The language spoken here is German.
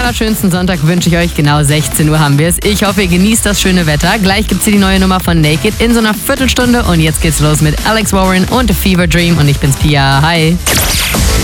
allerschönsten Sonntag wünsche ich euch. Genau 16 Uhr haben wir es. Ich hoffe, ihr genießt das schöne Wetter. Gleich gibt's hier die neue Nummer von Naked in so einer Viertelstunde. Und jetzt geht's los mit Alex Warren und Fever Dream. Und ich bin's Pia. Hi.